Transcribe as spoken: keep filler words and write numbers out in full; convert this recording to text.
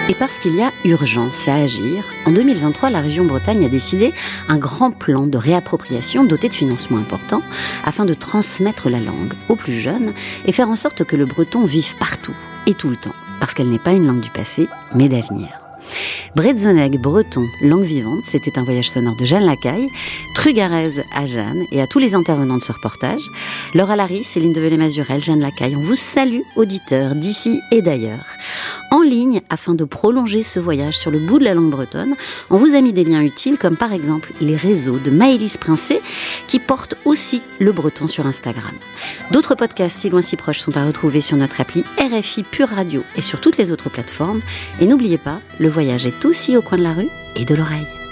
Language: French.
Et parce qu'il y a urgence à agir, en deux mille vingt-trois, la région Bretagne a décidé un grand plan de réappropriation doté de financements importants afin de transmettre la langue aux plus jeunes et faire en sorte que le breton vive partout et tout le temps, parce qu'elle n'est pas une langue du passé, mais d'avenir. Bretzenegg, breton, langue vivante, c'était un voyage sonore de Jeanne Lacaille, Trugarez à Jeanne et à tous les intervenants de ce reportage. Laura Larry, Céline Develay-Mazurel, Jeanne Lacaille, on vous salue, auditeurs d'ici et d'ailleurs. En ligne, afin de prolonger ce voyage sur le bout de la langue bretonne, on vous a mis des liens utiles comme par exemple les réseaux de Maëlys Princé qui portent aussi le breton sur Instagram. D'autres podcasts si loin si proches sont à retrouver sur notre appli R F I Pure Radio et sur toutes les autres plateformes. Et n'oubliez pas, le voyage est aussi au coin de la rue et de l'oreille.